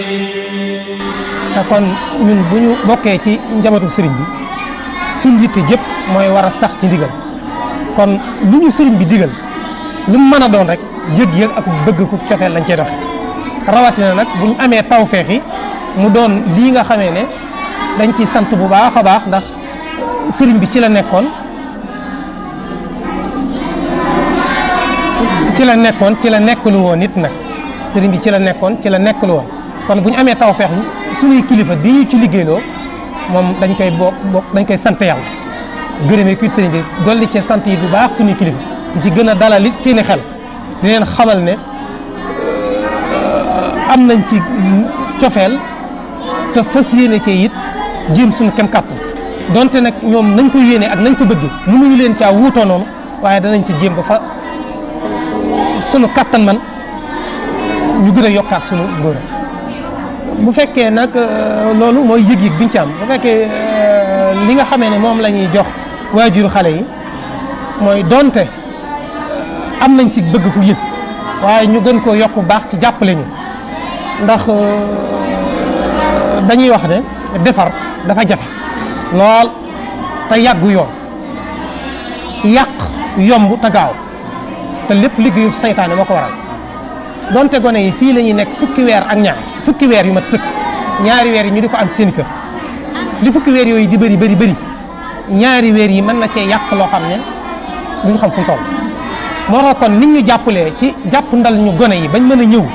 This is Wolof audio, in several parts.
te kon ñun bu ñu bokkee ci njabootu sëriñ bi suñ yitte jëpp mooy war a sax ci ndigal kon lu ñu sëriñ bi digal lu mu mën a doon rek yëg-yëg ak bëgg ku cofeel lañ cey doxe rawatina nag bu ñu amee tawfeex yi mu doon lii nga xamee ne dañ ciy sant bu baax a baax ndax sëriñ bi ci la nekkoon ci la nekkalu woon nit nag sëriñ bi ci la nekkoon ci la nekkalu woon kon bu ñu amee tawfeex suñuy kilifa di ñu ci liggéeyloo moom dañ koy dañ koy sant yàlla gërëmee kuy sëriñ bi dolli ci sant yi bu baax suñuy kilifa di ci gën a dalal it seeni xel di leen xamal ne am nañ ci cofeel te fas yéene ci it jéem suñu kem kàttan donte nag ñoom nañ ko yéene ak nañ ko bëgg mënuñu leen caa wuutoo noonu waaye danañ ci jéem ba fa sunu kàttan man ñu gën a yokkaat sunu góor bu fekkee nag loolu mooy yëg-yëg biñ ci am bu fekkee li nga xamee ne moom la ñuy jox waajuru xale yi mooy donte am nañ ci bëgg ku yëg waaye ñu gën koo yokk bu baax ci jàppale ñu ndax dañuy wax ne defar dafa jafe lool te yàggu yoon yàq yomb te gaaw te lépp liggéeyu saytaane moo ko waral donte gone yi fii la ñuy nekk fukki weer ak ñaar fukki weer yu mat sëkk ñaari weer yi ñu di ko am seen kër li fukki weer yooyu di bëri ñaari weer yi mën na cee yàq loo xam ne duñ xam fu mu toll moo tax kon nit ñu jàppalee ci jàpp ndal ñu gone yi bañ mën a ñëw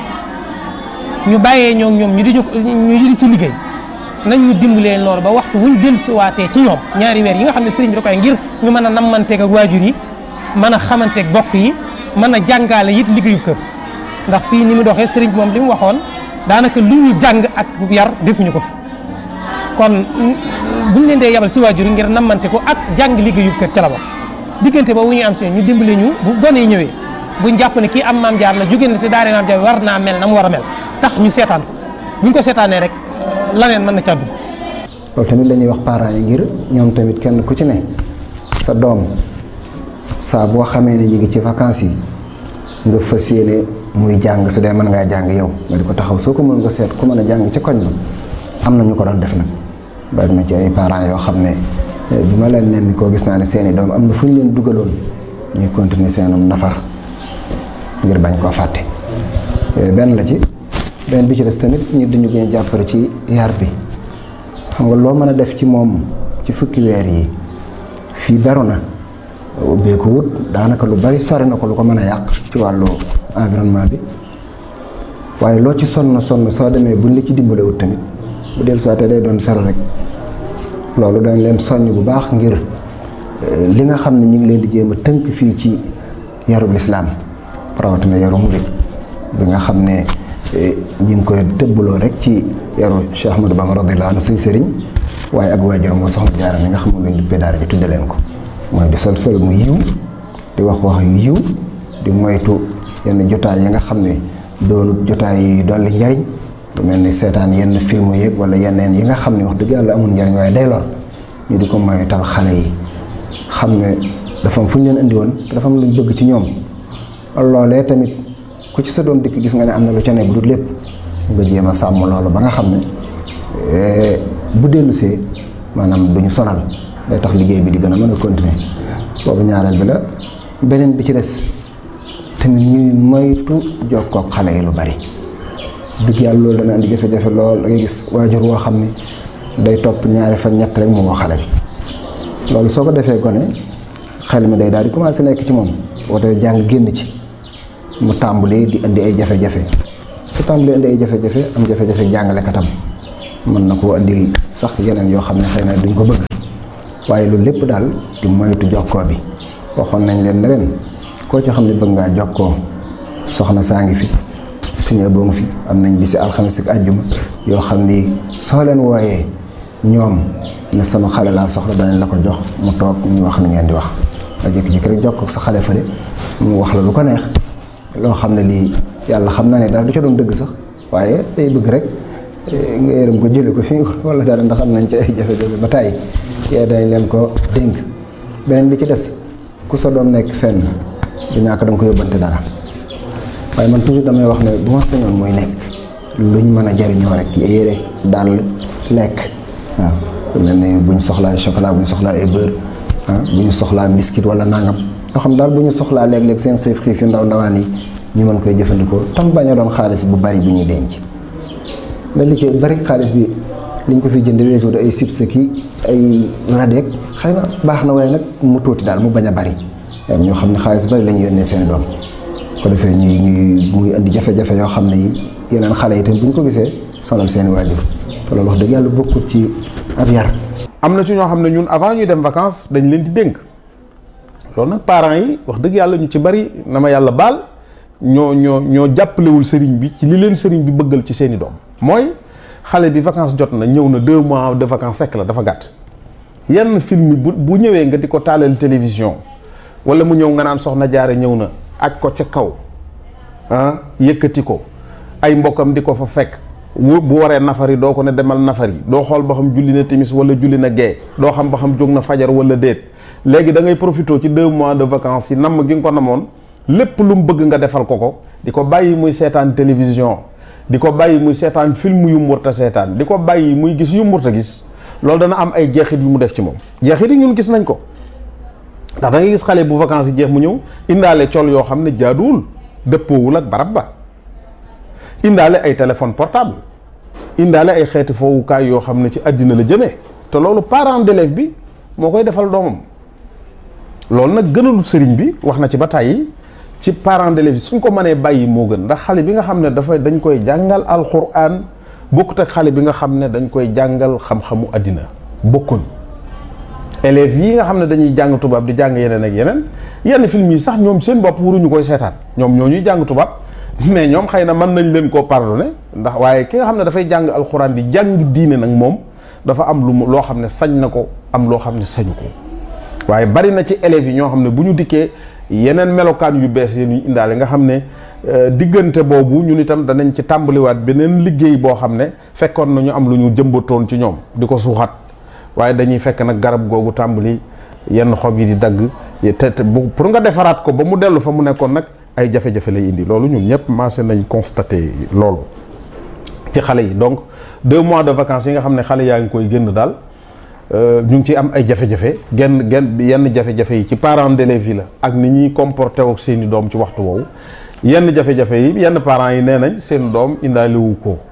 ñu bàyyee ñoom ñu di ci liggéey nañ ñu dimbalee loolu ba waxtu wuñ dellusiwaatee ci ñoom ñaari weer yi nga xam ne sëriñ bi da koy ngir ñu mën a nammanteeg ak waajur yi mën a xamanteeg bokk yi mën a jàngaale it liggéeyu kër ndax fii ni mu doxee sëriñ bi moom li mu waxoon daanaka lu ñu jàng ak yar defuñu ko fi kon buñ leen dee yabal ci waajur yi ngir nammante ko ak jàng liggéeyu kër ca la bokk diggante boobu ñu am si ñu dimbale ñu bu gone yi ñëwee buñ jàpp ne kii am maam jaar la jóge na te daare maam jaar war naa mel na mu war a mel tax ñu seetaan ko buñ ko seetaanee rek laneen mën na ca dugg. loolu tamit la ñuy wax parents yi ngir ñoom tamit kenn ku ci ne sa doom saa boo xamee ne ñu ngi ci vacances yi nga fas yéene muy jàng su dee mën ngaa jàng yow nga di ko taxaw soo ko mën nga seet ku mën a jàng ci koñ ba am na ñu ko doon def nag bari na ci ay parents yoo xam ne bi ma leen nemmi koo gis naa ne seeni doom am na fu ñu leen dugaloon ñuy continuer seenum nafar ngir bañ koo fàtte benn la ci benn bi ci des tamit ñu dañu gën a jàppale ci yar bi xam nga loo mën a def ci moom ci fukki weer yi fii beru na ubbee ko wut daanaka lu bari sori na ko lu ko mën a yàq ci wàllu environnement bi waaye loo ci sonn soo demee buñ la ci dimbale wut tamit bu del soité day doon sero rek loolu dañ leen soññ bu baax ngir li nga xam ne ñu ngi leen di jéem a tënk fii ci yarub lislaam rawatina yaru murid bi nga xam ne ñu ngi koy tëbbaloo rek ci yaru Cheikh Ahmadou Bamba radiyallahu anhu suñ sëriñ waaye ak waajuram moo soxna Jaara mi nga xam ne luñ duppee daara ji tudde leen ko mooy di sol mu yiw di wax yu yiw di moytu yenn jotaay yi nga xam ne doonut jotaay yi dolli njariñ lu mel ni seetaan yenn film yeeg wala yeneen yi nga xam ne wax dëgg yàlla amul njariñ waaye day lor ñu di ko moytal xale yi xam ne dafa am fu ñu leen indi woon te dafa am luñ bëgg ci ñoom loolee tamit ku ci sa doom dikk gis nga ne am na lu ca ne bu dul lépp nga jéem a sàmm loolu ba nga xam ne bu dellusee maanaam duñu sonal day tax liggéey bi di gën a mën a continuer boobu ñaareel bi la beneen bi ci des tamit ñuy moytu jokkoo ak xale yi lu bari dëgg yàlla loolu dana indi jafe-jafe lool da ngay gis waajur woo xam ne day topp ñaari fan ñett rek mu woo xale bi loolu soo ko defee gone xel mi day daal di commencé nekk ci moom wootee jàng génn ci mu tàmbalee di indi ay jafe-jafe su tàmbalee indi ay jafe-jafe am jafe-jafe jàngalekatam mën na koo indil sax yeneen yoo xam ne xëy na duñ ko bëgg waaye loolu lépp daal di moytu jokkoo bi waxoon nañ leen ne leen koo ci xam ne bëgg ngaa jokkoo soxna saa ngi fi suñu boo ngi fi am nañ bisi alxames ak àjjuma yoo xam ni soo leen wooyee ñoom ne sama xale laa soxla danañ la ko jox mu toog ñu wax ni ngeen di wax nga jékki-jékki rek jokkoo ak sa xale fële mu wax la lu ko neex loo xam ne lii yàlla xam na ne daal du ca doon dëgg sax waaye day bëgg rek nga yërëm ko jële ko fii wala dara ndax am nañ ci ay jafe-jafe ba tàyyi yee dañ leen ko dénk beneen bi ci des ku sa doom nekk fenn du ñàkk da nga ko yóbbante dara waaye man toujours damay wax ne bu ma sañoon muy nekk luñ mën a jariñoo rek yére dàll lekk waaw mel ne bu ñu soxlaa chocolat bu ñu soxlaa ay beurre bu ñu soxlaa biscuit wala nangam yoo xam daal bu ñu soxlaa léeg-léeg seen xiif yu ndaw ndawaan yi ñu mën koy jëfandikoo tam bañ a doon xaalis bu bari bu ñuy denc la li ci bari xaalis bi liñ ko fi jënd weesu ay chips ki ay radeek xëy na baax na waaye nag mu tuuti daal mu bañ a bari ñoo xam ne xaalis bari la ñu yónnee seen doom ko defee ñuy muy indi jafe-jafe yoo xam ne yi yeneen xale yi tamit bu ñu ko gisee sonal seeni waajur te loolu wax dëgg yàlla bokkut ci ab yar. am na ci ñoo xam ne ñun avant ñuy dem vacances dañ leen di dénk loolu nag parents yi wax dëgg yàlla ñu ci bari na ma yàlla baal ñoo jàppalewul sëriñ bi ci li leen sëriñ bi bëggal ci seeni doom mooy xale bi vacances jot na ñëw na 2 mois de vacances sekk la dafa gàtt yenn film bu ñëwee nga di ko taalal télévision wala mu ñëw nga naan soxna jaare ñëw na aj ko ca kaw yëkkati ko ay mbokkam di ko fa fekk bu waree nafari doo ko ne demal nafari doo xool ba xam julli na timis wala julli na gee doo xam ba xam jóg na fajar wala déet léegi da ngay profité ci 2 mois de vacances yi namm gi nga ko namoon lépp lu mu bëgg nga defal ko di ko bàyyi muy seetaan télévision di ko bàyyi muy seetaan film yu mu warta seetaan di ko bàyyi muy gis yu mu warta gis loolu dana am ay jeexit yu mu def ci moom jeexit yi ñun gis nañ ko ndax da ngay gis xale bu vacances yi jeex mu ñëw indaale col yoo xam ne jaaduwul dëppoowul ak barab ba indaale ay téléphone portable indaale ay xeeti foowukaay yoo xam ne ci àddina la jëmee te loolu parent d'élève bi moo koy defal doomam loolu nag gënalu sëriñ bi wax na ci ba tàyyi ci parent d'élève yi suñ ko mënee bàyyi moo gën ndax xale bi nga xam ne dañ koy jàngal alxuraan bokkut ak xale bi nga xam ne dañ koy jàngal xam-xamu àddina bokkuñ élèves yi nga xam ne dañuy jàng tubaab di jàng yeneen ak yenn film yi sax ñoom seen bopp waruñu koy seetaan ñoom ñoo ñuy jàng tubaab mais ñoom xëy na mën nañ leen koo pardonné ndax waaye ki nga xam ne dafay jàng alxuraan di jàng diine nag moom dafa am loo xam ne sañ na ko am loo xam ne sañu ko waaye bari na ci élèves yi ñoo xam ne bu ñu dikkee yeneen melokaan yu bees yéen ñu indaale nga xam ne diggante boobu ñun itam danañ ci tàmbaliwaat beneen liggéey boo xam ne fekkoon na ñu am lu ñu jëmbatoon ci ñoom di ko suuxat waaye dañuy fekk nag garab googu tàmbali yenn xob yi di dagg te pour nga defaraat ko ba mu dellu fa mu nekkoon nag ay jafe-jafe lay indi loolu ñun ñëpp maase nañ constaté loolu ci xale yi donc 2 mois de vacances yi nga xam ne xale yaa ngi koy génn daal ñu ngi ci am ay jafe-jafe yenn jafe-jafe yi ci parents d'élèves yi la ak ni ñuy comporté ak seeni doom ci waxtu woowu yenn jafe-jafe yi yenn parents yi nee nañ seen doom indaaliwu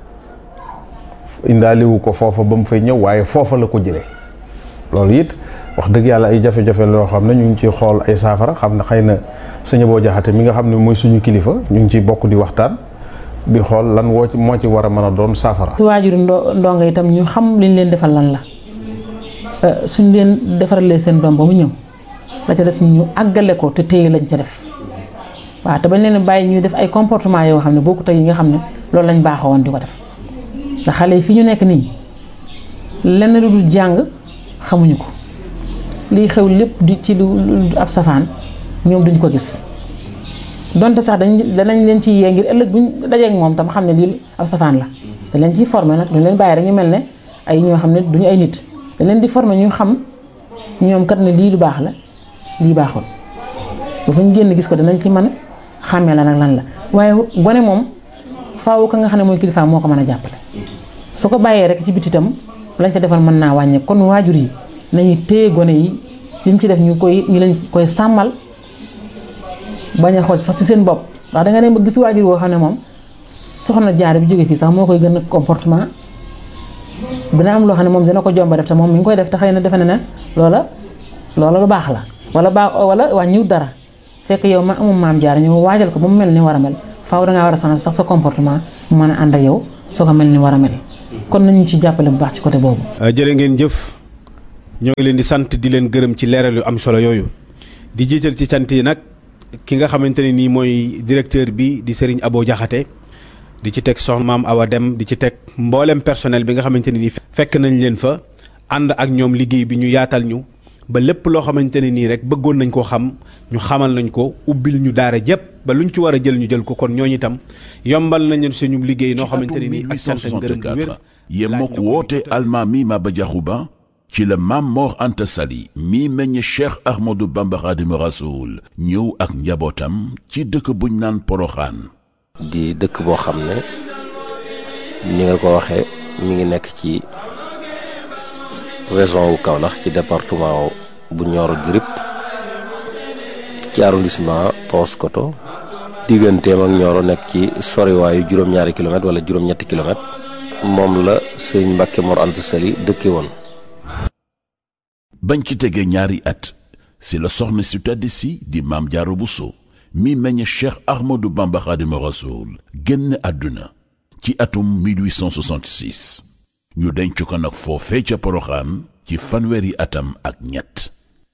ko foofa ba mu fay ñëw waaye foofa la ko jëlee loolu it wax dëgg yàlla ay jafe-jafe loo xam ne ñu ngi ciy xool ay saafara xam ne xëy na sëñ Abo Jaxate mi nga xam ne mooy suñu kilifa ñu ngi ciy bokk di waxtaan di xool lan moo ci war a mën a doon saafara. si waajuru ndongo itam ñu xam liñ leen defal lan la suñ leen defaralee seen doom ba mu ñëw la ca des ñu àggale ko te téye lañ ca def waaw te bañ leen bàyyi ñuy def ay comportement yoo xam ne bokkut ak yi nga xam ne loolu lañ baaxoo woon di ko def ndax xale yi fi ñu nekk nii lenn lu dul jàng xamuñu ko liy xew lépp di ci lu ab safaan ñoom duñ ko gis donte sax danañ leen ci yee ngir ëllëg buñ dajeek moom tam xam ne lii ab safaan la dañ leen ciy formé nag duñ leen bàyyi rek ñu mel ne ay ñoo xam ne duñu ay nit dañ leen di formé ñu xam ñoom kat ne lii lu baax la lii baaxul bu fa ñu génn gis ko danañ ci mën a xàmmee la nag lan la waaye gone moom faaw ka nga xam ne mooy kilifa moo ko mën a jàppale su ko bàyyee rek ci biti itam lañ ca defal mën naa wàññe kon waajur yi nañu téye gone yi liñ ci def ñu leen koy sàmmal bañ a xool sax ci seen bopp ndax da nga dem ba gis waajur woo xam ne moom soxna jaar bi jóge fii sax moo koy gën a comportement dina am loo xam ne moom dina ko jomba def te moom mi ngi koy def te xëy na defe na ne loola lu baax la wala wàññiwut dara fekk yow ma amum maam jaar ñu waajal ko ba mu mel ni war a mel faaw dangaa war a changer sax sa comportement mu mën a ànd ak yow soo ko mel ni war a mel kon nañu ci jàppale bu baax ci côté boobu. jërë ngeen jëf ñoo ngi leen di sant di leen gërëm ci leeral yu am solo yooyu di jiital ci sant yi nag ki nga xamante ne nii mooy directeur bi di Serigne Abo Jaxate di ci teg soxna Maam Awa Dem di ci teg mboolem personnel bi nga xamante ne nii fekk nañ leen fa ànd ak ñoom liggéey bi ñu yaatal ñu ba lépp loo xamante ne nii rek bëggoon nañ koo xam ñu xamal nañ ko ubbil ñu daara jëpp ba luñ ci war a jël ñu jël ko kon ñooñu itam yombal nañ leen suñu liggéey noo xamante ne nii ak sant ak ngërëm bu wér yemook woote Almaami Maba Diakhou Ba ci la Maam Mor Anta Sali mi meññ Cheikh Ahmadou Bamba Khadimu Rasoul ñëw ak njabootam ci dëkk buñ naan Poroxaan di dëkk boo xam ne ni nga ko waxee mi ngi nekk ci région wu Kaolack ci département bu Nioro du Rip ci arrondissement Paoskoto digganteem ak Nioro nekk ci soriwaayu juróom-ñaari kilomètre wala juróom-ñetti kilomètre moom la sëñ Mbàkke Mor Anta Sali dëkke woon. bañ ci tegee ñaari at si la soxna si tedd si di Maam Jaara Buso mi meññ Cheikh Ahmadou Bamba Xaadimu Rasuul génn àdduna ci atum 1866 ñu denc ko nag foofee ca Poroxaan ci fanweeri atam ak ñett.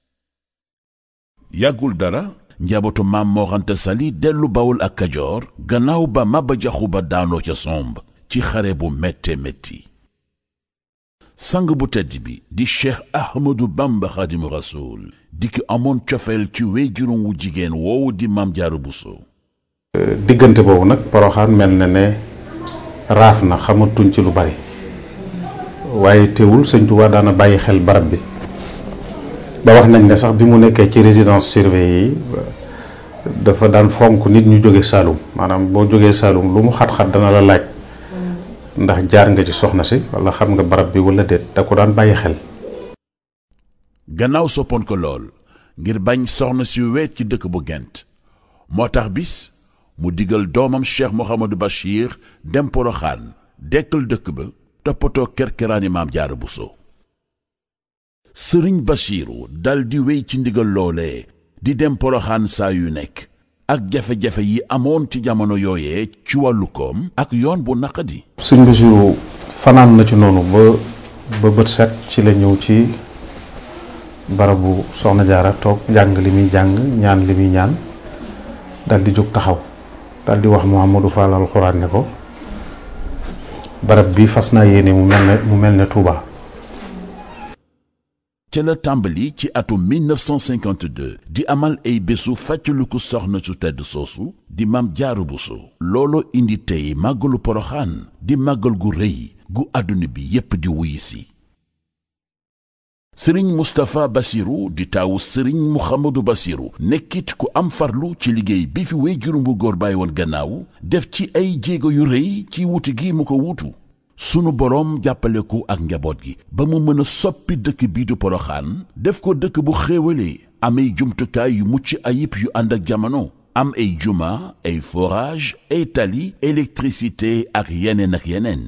yàggul dara njabootu Maam Mor Anta Sali dellu Bawol ak Kajoor gannaaw ba Maba Jaxu Ba daanoo ca somb ci xare bu métte métti. sang bu tedd bi di Cheikh Ahmadou Bamba Xaadimu Rasuul di ki amoon cofeel ci wéyjuram wu jigéen woowu di Maam Jaara Buso. diggante boobu nag Poroxaan mel na ne raaf na xamatuñ ci lu bari waaye teewul sëñ Tuubaa daana bàyyi xel barab bi ba wax nañ ne sax bi mu nekkee ci résidence surveillée yi dafa daan fonk nit ñu jóge Saalum maanaam boo jógee Saalum lu mu xat-xat dana la laaj ndax jaar nga ci soxna si wala xam nga barab bi wala déet da ko daan bàyyi xel. gannaaw soppoon ko lool ngir bañ soxna si weet ci dëkk bu Gent moo tax bis mu digal doomam Cheikh Mouhamadou Bachir dem Poroxaan dekkal dëkk ba toppatoo kerkeraani Maam Jaara Buso. sëriñ Bachiru dal di wéy ci ndigal loolee di dem Poroxaan saa yu nekk ak jafe-jafe yi amoon ci jamono yooyee ci wàllu koom ak yoon bu naqadi. sëñ Bachiru fanaan na ci noonu ba bët set ci la ñëw ci barabu soxna Jaara toog jàng li muy jàng ñaan li muy ñaan dal di jóg taxaw dal di wax Mouhamadou Fall alxuraan ne ko barab bi fas naa yéene mu mel ne Touba. ca la tàmbali ci atum 1952 di amal ay bésu fàttaliku soxna su tedd soosu di Maam Jaara Buso. looloo indi tey màggalu Poroxaan di màggal gu rëy gu àdduna bi yépp di wuy si. sëriñ Moustapha Bassirou di taawu sëriñ Mouhamadou Bassirou nekkit ku am farlu ci liggéey bi fi wéyjuram bu góor bàyyi woon gannaaw def ci ay jéego yu rëy ci wuti gi mu ko wuutu. sunu boroom jàppale ko ak njaboot gi ba mu mën a soppi dëkk bii du Poroxaan def ko dëkk bu xéewalee am ay jumtukaay yu mucc ayib yu ànd ak jamono am ay juma ay forage ay tali électricité ak yeneen ak yeneen.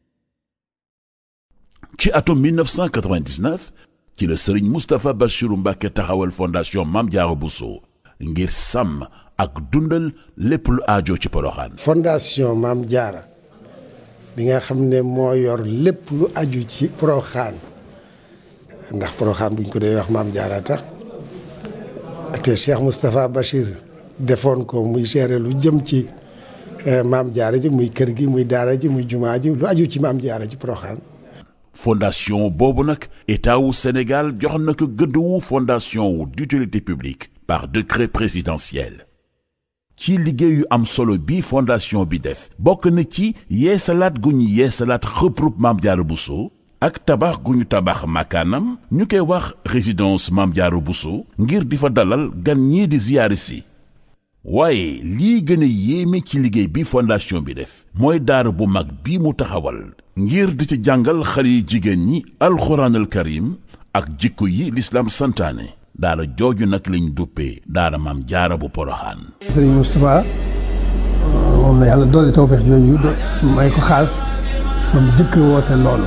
ci atum 1999 ci la sëriñ Moustapha Bassirou Mbacké taxawal fondation Maam Jaara Buso ngir sàmm ak dundal lépp lu aajo ci Poroxaan. fondation Maam Jaara bi nga xam ne moo yor lépp lu aju ci Poroxaan ndax Poroxaan buñ ko dee wax Maam Jaara tax te Cheikh Moustapha Bachir defoon ko muy gérer lu jëm ci Maam Jaara ji muy kër gi muy daara ji muy jumaa ji lu aju ci Maam Jaara ji Poroxaan. fondation boobu nag état wu Sénégal jox na ko gëdd wu fondation wu d'utilité publique par décret présidentiel. ci liggéeyu am solo bi fondation bi def bokk na ci yeesalaat gu ñu yeesalaat xëprub Maam Jaara Buso ak tabax gu ñu tabax makaanam ñu koy wax résidence Maam Jaara Buso ngir di fa dalal gan ñii di ziyaare si. waaye lii gën a yéeme ci liggéey bi fondation bi def mooy daara bu mag bi mu taxawal ngir di ci jàngal xale yi jigéen ñi alxuraanal karim ak jikko yi lislaam santaane. daara jooju nag lañ duppee daara Maam Jaara bu Poroxaan. sëriñ Moustapha moom la yàlla doole tawfeex jooju may ko xaas ba mu jëkk woote loolu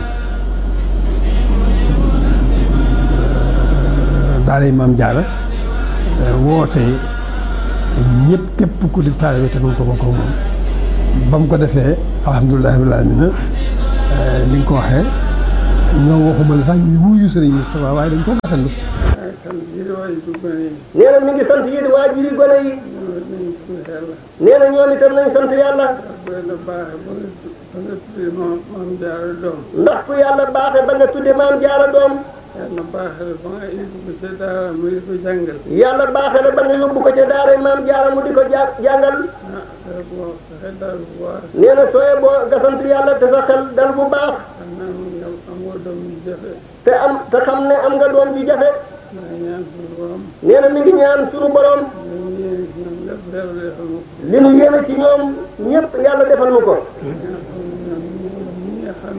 daara yi Maam Jaara woote ñëpp képp ku di taalibe te mu ko bokk moom ba mu ko defee alhamdulilah rabbil aalamiina li nga ko waxee ñoo waxuma la sax ñu wuyu sëriñ Moustapha waaye dañ ko gàttandu. nee na mi ngi sant yéen waajuri gone yi nee na ñoom itam nañ sant yàlla ndax ku yàlla baaxe ba nga tudde Maam Jaara doom yàlla baaxe la ba nga yóbbu ko ca daara mu di ko jàngal yàlla baaxe la ba nga yóbbu ko ca daara Maam Jaara mu di ko jàngal nee na sooye boo nga sant yàlla te sa xel dal bu baax te xam ne am nga doom ji jafe nee na mi ngi ñaan suñu borom li nu yéene ci ñoom ñëpp yàlla defal nu ko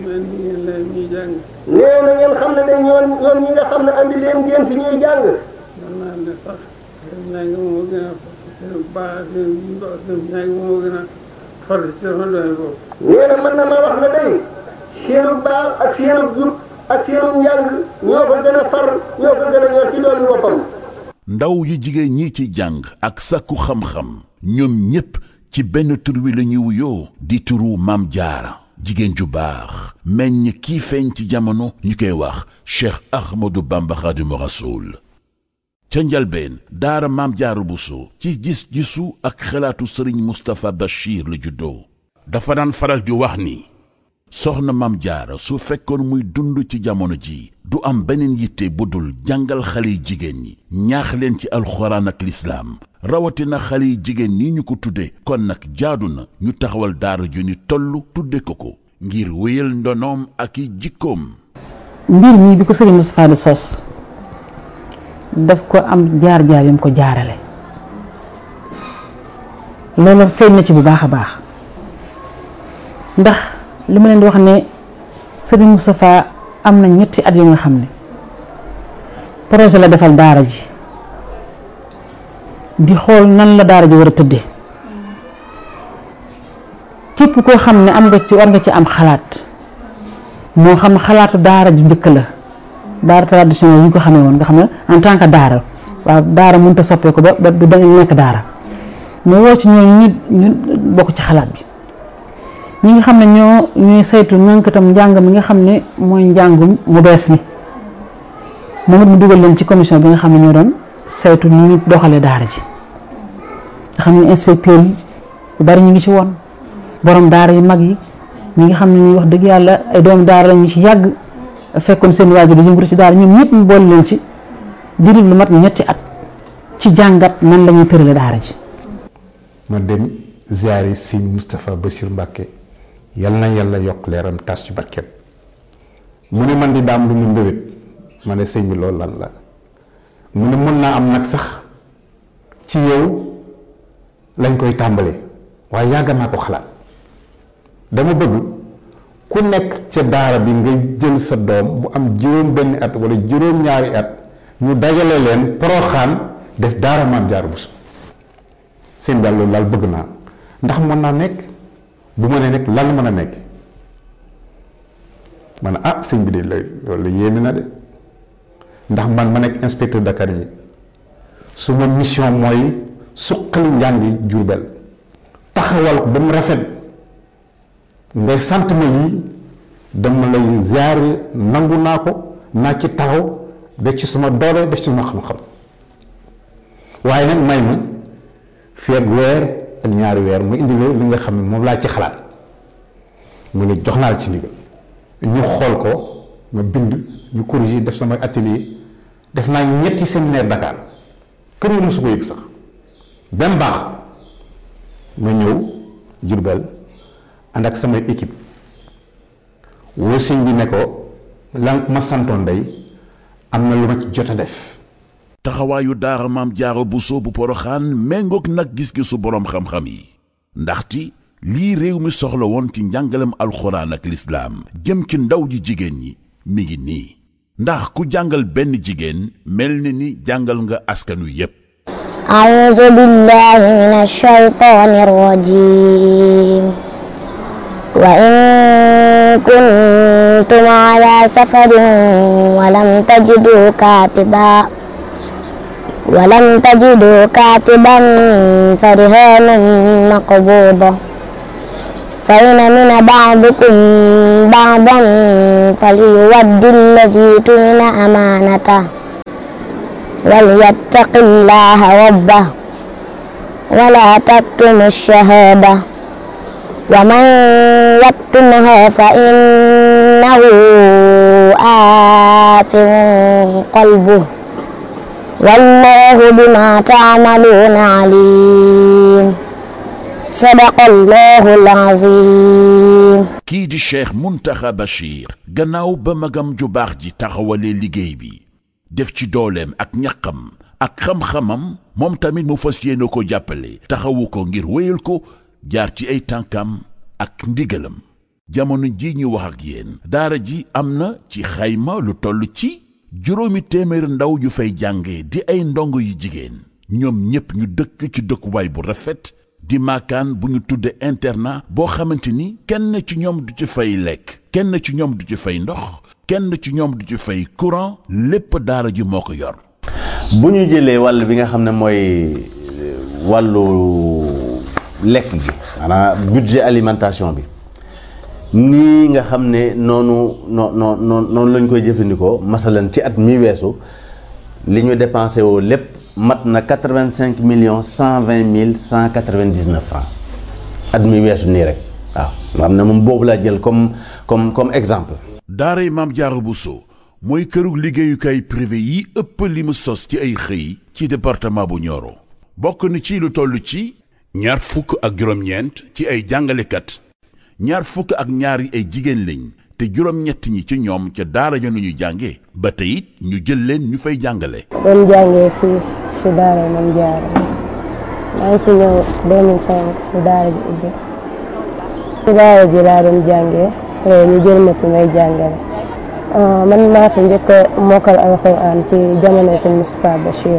andi ngeen leen ñuy jàng. nee na ngeen xam ne de ñoom ñi nga xam ne andi leen ngeen fi ñuy jàng. mën naa ne sax seen njàng moo gën a baax seen njàng moo gën a farlu ci sama doole boobu. nee na mën na ma wax ne day seenu baax ak seenu jub ak seenu njàng ñoo ko gën a far ñoo ko gën a ñor ci doolu boppam. ndaw yu jigéen ñi ci jàng ak sakku xam-xam ñoom ñépp ci benn tur wi la ñuy wuyoo di turu Maam Jaara jigéen ju baax meññ kii feeñ ci jamono ñu koy wax Cheikh Ahmadou Bamba Khadimu Rasoul ca njalbeen daara Maam Jaara Buso ci gis-gisu ak xalaatu sëriñ Moustapha Bachir la juddoo dafa daan faral di wax ni soxna Maam Jaara su fekkoon muy dund ci jamono ji du am beneen yitte bu dul jàngal xale yi jigéen ñi ñaax leen ci alxuraan ak lislaam rawatina xale yi jigéen ñi ñu ko tudde kon nag jaadu na ñu taxawal daara ju ni toll tudde ko ngir wéyal ndonoom ak i jikkoom. mbir mi bi ko sëriñ Moustapha di sos daf ko am jaar-jaar yam ko jaarale loolu feeñ na ci bu baax a baax ndax li ma leen di wax ne sëriñ Moustapha am na ñetti at yu nga xam ne projet la defal daara ji di xool nan la daara ji war a tëdde képp koo xam ne am nga ci war nga ci am xalaat moo xam xalaatu daara ju njëkk la daara traditionnel yi ñu ko xamee woon nga xam ne en tant que daara waaw daara mënut a soppeeku ba du dañu nekk daara mu woo ci ñoom ñu bokk ci xalaat bi ñi nga xam ne ñooy saytu ñànkatam njàng mi nga xam ne mooy njàngum mu bees mi moom it mu dugal leen ci commission bi nga xam ne ñoo doon saytu ni ñu doxalee daara ji nga xam ne inspecteur yi yu bari ñu ngi ci woon borom daara yu mag yi ñi nga xam ne ñuy wax dëgg yàlla ay doomu daara la ñu ci yàgg fekkoon seen waajur di yëngatu ci daara ñoom ñëpp mu boole leen ci dirib lu mat ñetti at ci jàngat nan la ñuy tërale daara ji. ma dem ziyaare sëñ Moustapha Bassir Mbacke yal na yàlla yokk leeram tas ci barkeem mu ne man di daam lu mu mbébét ma ne sëñ bi loolu lan la mu ne mën naa am nag sax ci yow lañ koy tàmbalee waaye yàgg naa ko xalaat dama bëgg ku nekk ca daara bi nga jël sa doom bu am juróom benn at wala juróom ñaari at ñu dajale leen Poroxaan def daara Maam Jaara Buso seen daal loolu laal bëgg naa ndax mën naa nekk bu ma nee nekk lan mën a nekk ma ne ah sëñ bi de loolu la yéeme na de ndax man ma nekk inspecteur d'académie su ma mission mooy suqali njàngi Jurbel taxawal ko ba mu rafet ngay sant ma lii dama lay ziare nangu naa ko naa ci taxaw def ci suma doole def ci suma xam-xam waaye nag may ma fii ak weer ak ñaari weer mu indi li nga xam ne moom laa ci xalaat mu ne jox naa la ci ndigal ñu xool ko ma bind ñu corriger def sama atelier def naa ñetti séminaire Dakar kër yi mosu ko yëg sax benn baax ma ñëw Jurbel ànd ak samay équipe woo sëñ bi ne ko lan ma santoon day am na lu ma ci jot a def. taxawaayu daara Maam Jaara Buso bu Poroxaan méngoog nag gis-gisu boroom xam-xam yi ndaxte lii réew mi soxla woon ci njàngalem alxuraan ak lislaam jëm ci ndaw ji jigéen ñi mi ngi nii ndax ku jàngal benn jigéen mel ni jàngal nga askanu yépp. a'uuzu billaahi mina shaytaani rajiim wa in kuntum ala safarin wa lam tajidu kaatiban farihaanun maqbuuda fa in amina ba'dukum ba'dan falyuwaddi alladhii tumina amaanatahu walyattaqi llaaha rabbahu wa laa taktumu ash-shahaadata wa man yaktumha fa innahu aathim qalbuhu wallaahu bimaa ta'maluuna aliim. sadaqallahul aziim. kii di Cheikh Mountakha Bachir gannaaw ba magam ju baax ji taxawalee liggéey bi def ci dooleem ak ñaqam ak xam-xamam moom tamit mu fas yéene ko jàppale taxawu ko ngir wéyal ko jaar ci ay tànkam ak ndigalam. jamono ji ñu wax ak yéen daara ji am na ci xayma lu toll ci 700 ndaw yu fay jànge di ay ndongo yu jigéen ñoom ñépp ñu dëkk ci dëkkuwaay bu rafet di maakaan bu ñu tudde internat boo xamante ni kenn ci ñoom du ci fay lekk kenn ci ñoom du ci fay ndox kenn ci ñoom du ci fay courant lépp daara ji moo ko yor. bu ñu jëlee wàll bi nga xam ne mooy wàllu lekk gi maanaam budget alimentation bi nii nga xam ne noonu lañ koy jëfandikoo masalan ci at mi weesu li ñu dépensé woo lépp mat na 85 millions 120 mille 199 francs at mi weesu nii rek waaw nga xam ne moom boobu laa jël comme exemple. daaray Maam Jaara Buso mooy kërug liggéeyukaay privé yi ëpp li mu sos ci ay xëy ci département bu Nioro bokk na ci lu toll ci 229 ci ay jàngalekat 22 yi ay jigéen lañ te 7 ñi ci ñoom ca daara ja nu ñu jànge ba tey it ñu jël leen ñu fay jàngale. doon jàngee fii si daara Maam Jaara maa ngi fi ñëw 2005 si daara ji ubbi si daara ji laa doon jàngee ñu jël ma fi may jàngale man maa fi njëkk a mokkal alxuraan ci jamono sëñ Moustapha Bachir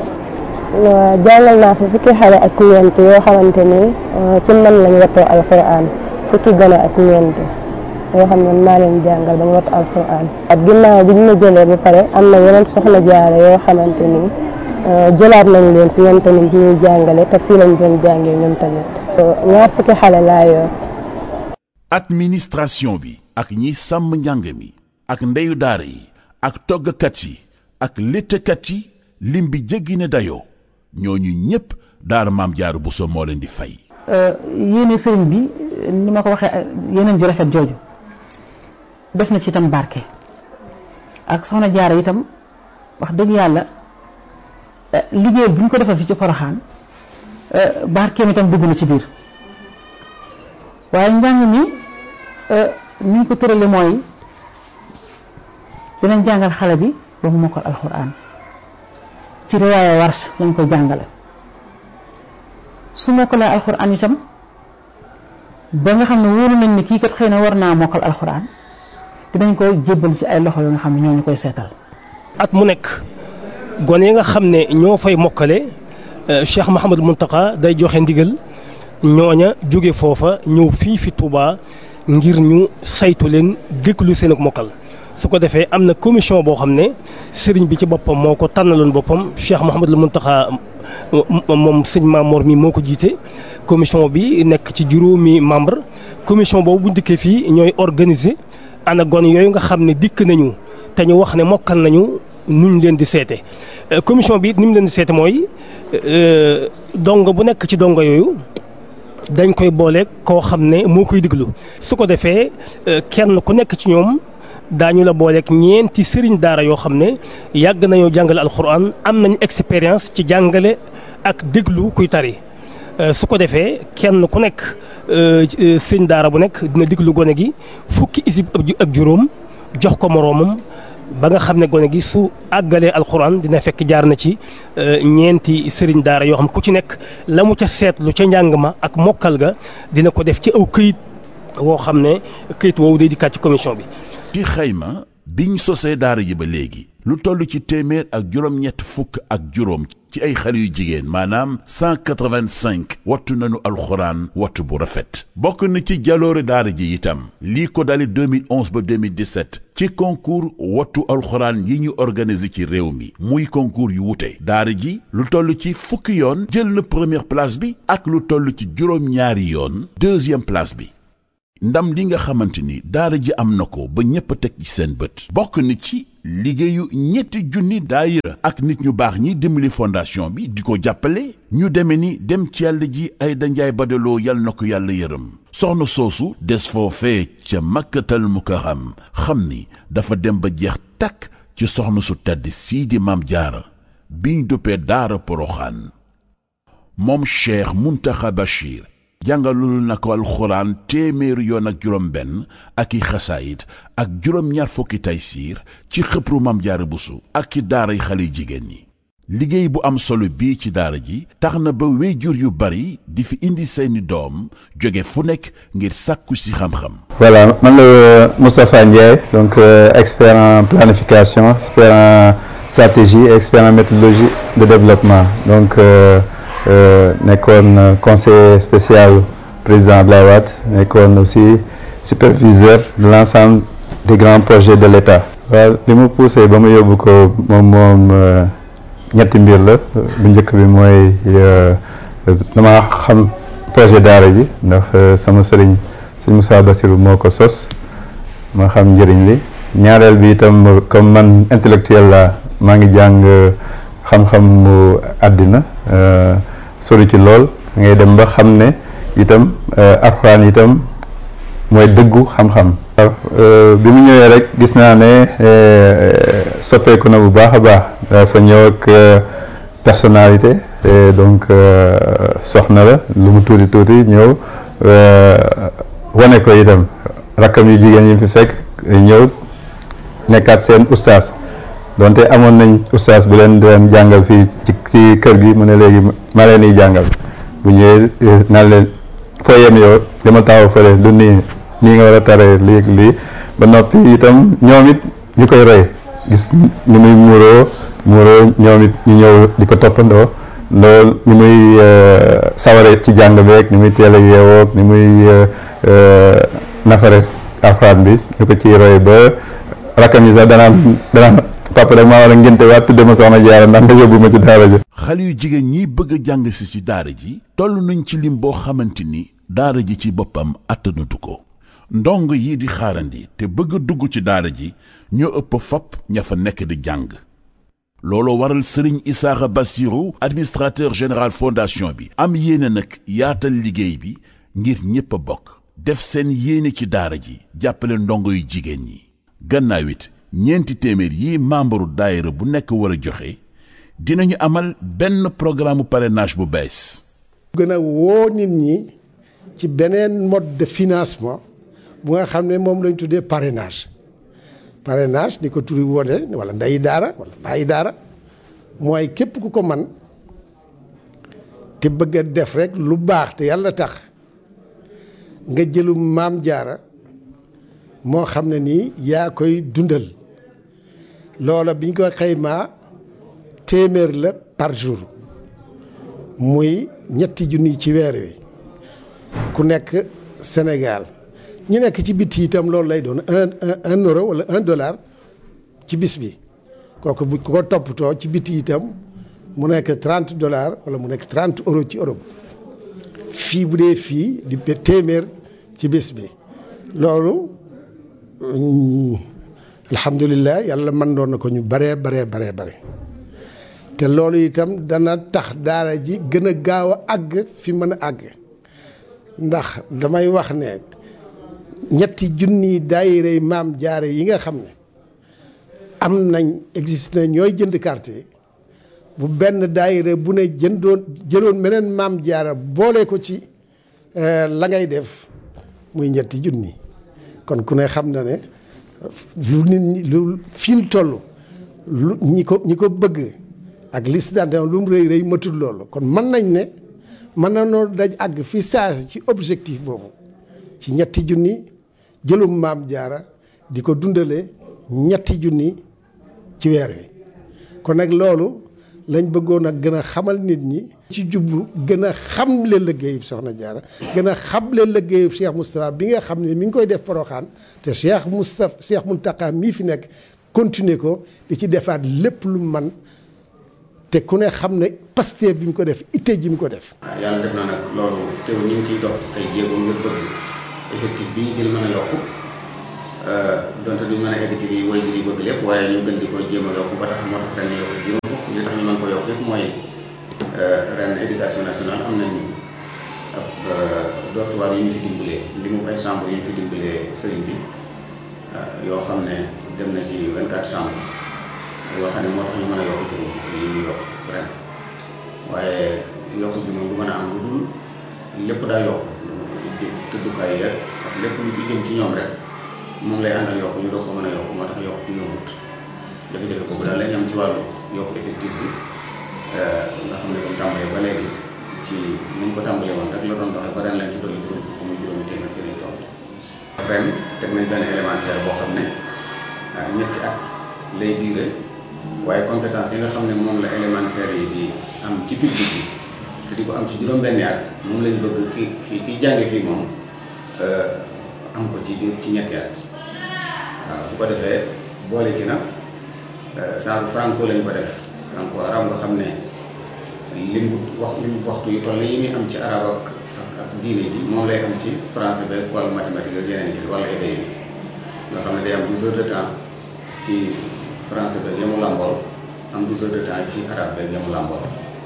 jàngal naa fi fukki xale ak ñeent yoo xamante ni ci man lañ wattoo alxuraan fukki gone ak ñeent yoo xam ne maa leen jàngal ba ñu wattu alxuraan at ginnaaw bi ñu ma jëlee ba pare am na yeneen soxna jaare yoo xamante ni jëlaat nañ leen fi ñoom tamit ñuy jàngale te fii lañ doon jàngee ñoom tamit 2 fukki xale laa yor. administration bi ak ñi sàmm njàng mi ak ndeyu daara yi ak toggkat yi ak léttkat yi lim bi jéggi ne dayoo ñooñu ñépp daara Maam Jaara Buso moo leen di fay. yéene sëriñ bi ni ma ko waxee yeneen ju rafet jooju def na ci itam barke ak soxna Jaara itam wax dëgg yàlla liggéey bu ñu ko defal fi ci Poroxaan barkeem itam dugg na ci biir waaye njàng mi ni ñu ko tërale mooy dinañ jàngal xale bi ba mu mokkal alxuraan ci riwaaya Warsh lañ koy jàngale su mokkalee alxuraan itam ba nga xam ne wóolu nañ ni kii kat xëy na war naa mokkal alxuraan dinañ ko jébbal ci ay loxo yoo nga xam ne ñoo ñu koy seetal. at mu nekk gone yi nga xam ne ñoo fay mokkale Cheikh Mouhamadou Mountakha day joxe ndigal ñooña jóge foofa ñëw fii fi Touba ngir ñu saytu leen déglu seen ak mokkal su ko defee am na commission boo xam ne sëriñ bi ci boppam moo ko tànnaloon boppam Cheikh Mouhamadou Mountakha moom sëñ Mamor mi moo ko jiite commission bi nekk ci 5 membre commission boobu bu dikkee fii ñooy organiser ana gone yooyu nga xam ne dikk nañu te ñu wax ne mokkal nañu nuñ leen di seete commission bi it ni mu leen di seete mooy dongo bu nekk ci dongo yooyu dañ koy booleeg koo xam ne moo koy diglu su ko defee kenn ku nekk ci ñoom daañu la booleeg ñeenti sëriñ daara yoo xam ne yàgg nañoo jàngale alxuraan am nañ expérience ci jàngale ak déglu kuy tari su ko defee kenn ku nekk sëriñ daara bu nekk dina diglu gone gi fukki isib ak juróom jox ko moroomam ba nga xam ne gone gi su àggalee alxuraan dina fekk jaar na ci ñeenti sëriñ daara yoo xam ku ci nekk la mu ca seetlu ca njàng ma ak mokkal ga dina ko def ci aw këyit woo xam ne këyit woowu day dikkaat ci commission bi. ci xayma biñ sosee daara ji ba léegi lu toll ci 187 ci ay xale yu jigéen maanaam 185 wattu nañu alxuraan wattu bu rafet bokk na ci jaloore daara ji itam lii ko dali 2011 ba 2017 ci concours wattu alxuraan yi ñu organisé ci réew mi muy concours yu wute daara ji lu toll ci fukki yoon jël na première place bi ak lu toll ci juróom-ñaari yoon deuxième place bi ndam li nga xamante ni daara ji am na ko ba ñépp a teg ci seen bët bokk na ci liggéeyu 2 daayira ak nit ñu baax ñi dimbali fondation bi di ko jàppale ñu deme ni dem ci yàlla ji ay danjaay badaloo yal na ko yàlla yërëm soxna soosu des foofee ca makkatal mukarram xam ni dafa dem ba jeex takk ci soxna su tedd sii di Maam Jaara biñ duppee daara Poroxaan moom Cheikh Mountakha Bachir jàngalul na ko alxuraan 100 ak i xasaayit ak 2 fukki taysiir ci xëpru Maam Jaara Buso ak ci daaray xale jigéen ñi liggéey bu am solo bii ci daara ji tax na ba waajur yu bari di fi indi seeni doom jóge fu nekk ngir sàkku si xam-xam. Voilà, man la Moustapha Ndiaye, donc expert en planification, expert en stratégie et expert en méthodologie de développement. Donc nekkoon conseiller spécial président Abdoulaye Wade, nekkoon aussi superviseur de l'ensemble des grands projets de l'État. waaw li ma poussé ba ma yóbbu ko moom ñetti mbir la bu njëkk bi mooy dama xam projet daara ji ndax sama sëriñ Moussa Bassirou moo ko sos ma xam njëriñ li ñaareel bi itam comme man intellectuel la maa ngi jàng xam-xam mu àddina sori ci lool ngay dem ba xam ne itam alxuraan itam mooy dëggu xam-xam. bi mu ñëwee rek gis naa ne soppeeku na bu baax a baax dafa ñëw ak personnalité donc soxna la lu mu tuuti ñëw wane ko itam rakkam yu jigéen yi fi fekk ñëw nekkaat seen ustaas donte amoon nañ ustaas bu leen doon jàngal fii ci kër gi mu ne léegi ma leen di jàngal bu ñëwee naan leen foo yem yow dama taxaw fële lu nii nga war a taree lii ba noppi itam ñoom it ñu koy roy gis ni muy muuroo ñoom it ñu ñëw di ko toppandoo loolu ni muy saware ci jàng beeg ni muy teel a yeewoog ni muy nafare alxuraan bi ñu ko ciy roy ba rakkam yi sax danaan papa rek maa war a ngénte waat tudde ma soxna Jaara ndax nga yóbbu ma ci daara ji. xale yu jigéen ñi bëgg a jàng si ci daara ji toll nañ ci lim boo xamante ni daara ji ci boppam attanatu ko ndongo yi di xaarandi te bëgg a dugg ci daara ji ñoo ëpp fopp ña fa nekk di jàng looloo waral Serigne Issakha Bassirou administrateur général fondation bi am yéene nag yaatal liggéey bi ngir ñépp a bokk def seen yéene ci daara ji jàppale ndongo yu jigéen ñi gannaaw it ñeenti téeméer yi membre daayira bu nekk war a joxe dinañu amal benn programme parrainage bu bees. gën a woo nit ñi ci beneen mode de financement bu nga xam ne moom lañ tuddee parrainage ni ko turi wone wala ndeyi daara wala bàyyi daara mooy képp ku ko man te bëgg a def rek lu baax te yàlla tax nga jëlu maam jaara moo xam ne nii yaa koy dundal loola biñ ko xaymaa téeméer la par jour muy ñetti junni ci weer wi ku nekk Sénégal ñu nekk ci biti itam loolu lay doon un euro wala $1 ci bis bi kooku bu ko toppatoo ci biti itam mu nekk $30 wala mu nekk 30 euros ci Europe fii bu dee fii di téeméer ci bis bi loolu alhamdulilah yàlla mën doon na ko ñu bare te loolu itam dana tax daara ji gën a gaaw a àgg fi mën a àgg ndax damay wax ne ñetti junni daayira maam jaare yi nga xam ne am nañ existe na ñooy jënd carte yi bu benn daayira bu ne jëloon meneen maam jaara boole ko ci la ngay def muy ñetti junni kon ku ne xam na ne lu nit ñi lu fi mu toll lu ñi ko bëgg ak liste d'adhésion lu mu rëy matul loolu kon mën nañ ne mën na noonu daj àgg fi saasi ci objectif boobu ci ñetti junni jëlum maam jaara di ko dundale ñetti junni ci weer wi kon nag loolu lañ bëggoon a gën a xamal nit ñi ci jublu gën a xamle liggéeyub soxna jaara gën a xamle liggéeyub Cheikh Moustapha bi nga xam ne mi ngi koy def Porokhane te Cheikh Mountakha mii fi nekk continuer ko di ci defaat lépp lu man te ku ne xam ne Pastef bi mu ko def itte ji mu ko def. waaw yàlla def na nag loolu teew ñu ngi ciy dox ay jéego ngir bëgg effectif bi ñu gën mën a yokku donte duñ mën a egg ci li woy bi di bëgg lépp waaye ñu gën di ko jéem a yokku ba tax moo tax ren ñu yokk juróom fukk li tax ñu mën ko yokk yëpp mooy ren éducation nationale am nañ ab dortoir yu ñu fi dimbalee li mu ay chambre yu ñu fi dimbalee sëriñ bi yoo xam ne dem na ci 24 chambres yoo xam ne moo tax ñu mën a yokk juróom fukk yi ñu yokk ren waaye yokk bi moom du mën a am lu dul lépp daa yokk tëddukaay yeeg ak lépp lu ci jëm ci ñoom rek moom lay àndal yokk ñu doog ko mën a yokk moo tax yokk yombut jafe-jafe boobu daal lañ am ci wàllu yokk effectif bi nga xam ne ba mu tàmbalee ba léegi ci ni ñu ko tàmbalee woon rek la doon doxee ba ren lañ ci dolli juróom fukk muy juróomi téeméer ci lañ toll. ren teg nañ benn élémentaire boo xam ne ñetti at lay diire waaye compétence yi nga xam ne moom la élémentaire yi di am ci public bi te di ko am ci juróom-benni at moom lañ bëgg ki jànge fii moom am ko ci ñetti at waaw bu ko defee boole ci nag saaru franco lañ ko def franco arab nga xam ne lim waxtu yu toll yi muy am ci arab ak diine ji moom lay am ci français beeg wàllu mathématique ak yeneen yi wala éday bi nga xam ne day am 12 heures de temps ci français beeg yamu làmbool am 12 heures de temps ci arabe beeg yamu làmbool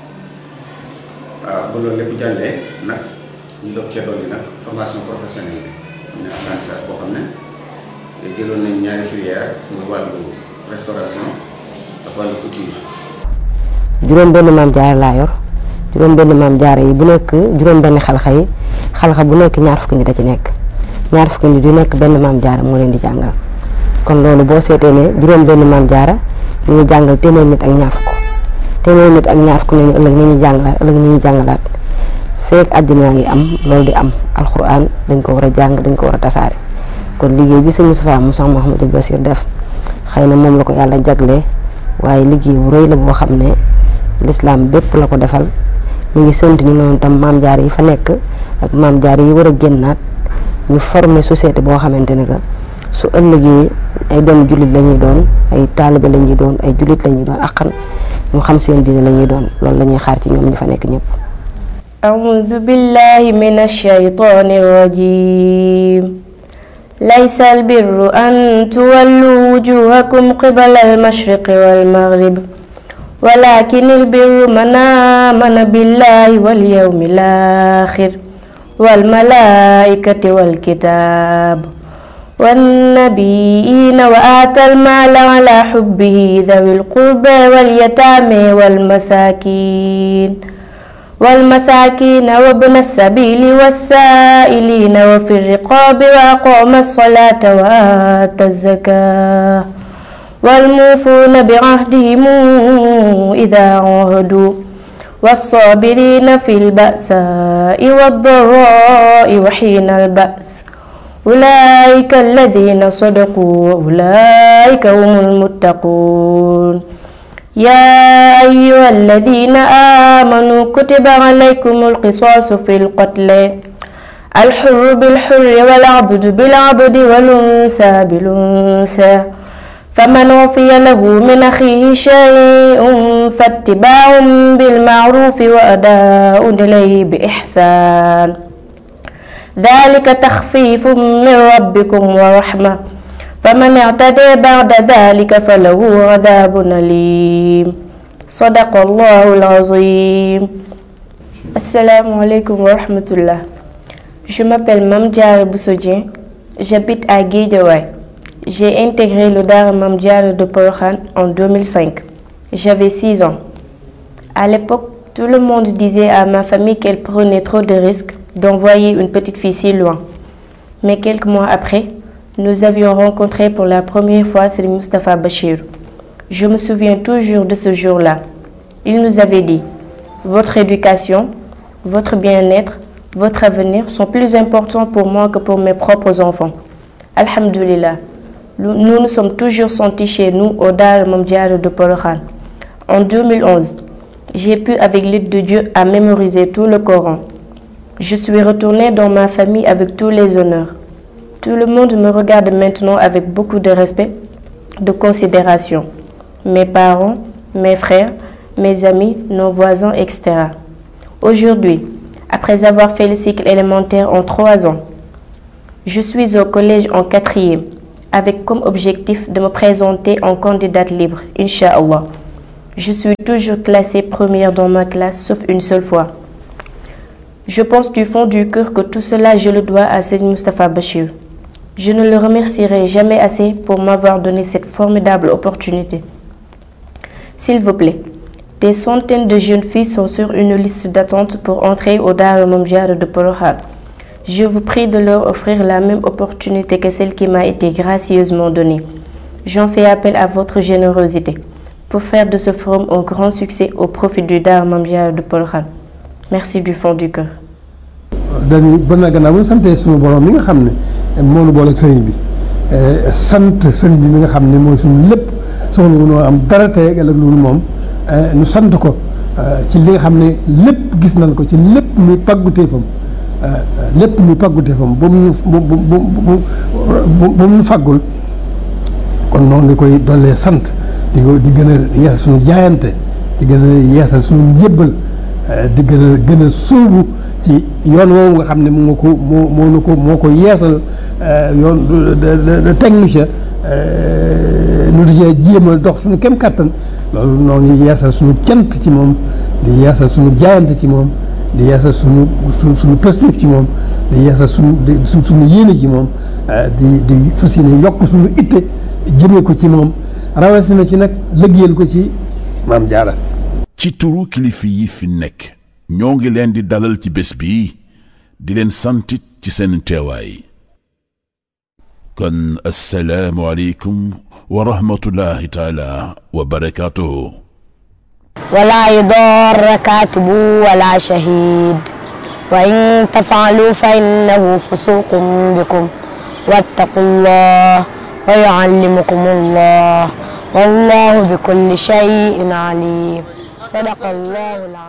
waaw ba loolu lépp jàllee nag ñu doog cee dolli nag formation professionnelle bi am na apprentissage boo xam ne jëloon nañ ñaari filière muy wàllu restauration ak wàllu couture. juróom benn maam jaara laa yor juróom benn maam jaara yi bu nekk juróom benn xalxa yi xalxa bu nekk ñaar fukki nit a ci nekk ñaar fukki nit yu nekk benn maam jaara moo leen di jàngal kon loolu boo seetee ne juróom benn maam jaara ñu ngi jàngal téeméer nit ak ñaar fukk téeméer nit ak ñaar fukk nañu ëllëg ñu ñuy jàngalaat feek àddina ngi am loolu di am alxuraan dañ ko war a jàng dañ ko war a tasaare kon liggéey bi sëñ Moustapha Moussa Mouhamadou Bassir def xëy na moom la ko yàlla jaglee waaye liggéey bu rëy la boo xam ne lislaam bépp la ko defal ñu ngi sant ñu noonu tam maam jaar yi fa nekk ak maam jaar yi war a génnaat ñu former société boo xamante ne que su ëllëgee ay doomu jullit la ñuy doon ay taalibe la ñuy doon ay jullit la ñuy doon aqan ñu xam seen diine la ñuy doon loolu la ñuy xaar ci ñoom ñi fa nekk ñëpp. أعوذ بالله من الشيطان الرجيم ليس البر أن تولوا وجوهكم قبل المشرق والمغرب ولكن البر من آمن بالله واليوم الآخر والملائكة والكتاب والنبيين وآتى المال على حبه ذوي القربى واليتامى والمساكين وابن السبيل والسائلين وفي الرقاب وأقام الصلاة وآتى الزكاة والموفون بعهدهم إذا عاهدوا والصابرين في البأساء والضراء وحين البأس أولئك الذين صدقوا وأولئك هم المتقون يا أيها الذين آمنوا كتب عليكم القصاص في القتل الحر بالحر والعبد بالعبد والأنثى بالأنثى فمن عفي له من أخيه شيء فاتباع بالمعروف وأداء إليه بإحسان ذلك تخفيف من ربكم ورحمة فمن اعتدى بعد ذلك فله عذاب أليم صدق الله العظيم. Assalamu alaikum wa rahmatullah. Je m'appelle Mame Diarra Bousso Dieng, j'habite à Guédiawaye. J'ai intégré le Daara Mame Diarra de Porokhane en 2005. J'avais 6 ans. À l'époque, tout le monde disait à ma famille qu'elle prenait trop de risques d'envoyer une petite fille si loin. Mais quelques mois après, nous avions rencontré pour la première fois Serigne Moustapha Bachir. Je me souviens toujours de ce jour-là. Il nous avait dit: votre éducation, votre bien-être, votre avenir sont plus importants pour moi que pour mes propres enfants. Alhamdulillah, nous nous sommes toujours sentis chez nous au Daara Mame Diarra de Porokhane. En 2011, j'ai pu avec l'aide de Dieu à mémoriser tout le Coran. Je suis retournée dans ma famille avec tous les honneurs. Tout le monde me regarde maintenant avec beaucoup de respect, de considération. Mes parents, mes frères, mes amis, nos voisins, etc. Aujourd'hui, après avoir fait le cycle élémentaire en 3 ans, je suis au collège en 4e, avec comme objectif de me présenter en candidate libre, Inch'Allah. Je suis toujours classée première dans ma classe, sauf une seule fois. Je pense du fond du cœur que tout cela, je le dois à Serigne Moustapha Bachir. Je ne le remercierai jamais assez pour m'avoir donné cette formidable opportunité. S'il vous plaît, des centaines de jeunes filles sont sur une liste d'attente pour entrer au Daara Mame Diarra de Porokhane. Je vous prie de leur offrir la même opportunité que celle qui m'a été gracieusement donnée. J'en fais appel à votre générosité. pour faire de ce forum un grand succès au profit du Daara Mame Diarra de Porokhane. Merci du fond du cœur. dañuy ba na gannaaw bu ñu santee suñu borom mi nga xam ne moo nu boole ak sëriñ bi sant sëriñ bi mi nga xam ne mooy suñu lépp soxla wu noo am dara tey ak loolu moom ñu sant ko ci li nga xam ne lépp gis nañ ko ci lépp muy pàgguteefam ba mu faggul kon noonu nga koy dollee sant di gën a yeesal suñu jaayante di gën a yeesal suñu njébbal di gën a sóobu ci yoon woowu nga xam ne moo ko yeesal yoon teg nu ca nu di ca jéem a dox suñu kem kàttan loolu noo ngi yeesal suñu cant ci moom di yeesal suñu jaayante ci moom di yeesal suñu positif ci moom di yeesal suñu yéene ci moom di fas yéene yokk suñu itte jëmee ko ci moom rawatina ci nag liggéeyal ko ci Mame Diarra. ci turu kilifa yi fi nekk ñoo ngi leen di dalal ci bés bi di leen santit ci seen teewaay kon assalaamu aleykum wa rahmatullahi taala wa barakaatuhu. ولا يضار كاتب ولا شهيد وإن تفعلوا فإنه فسوق بكم واتقوا الله ويعلمكم الله والله بكل شيء عليم. صدق الله العظيم.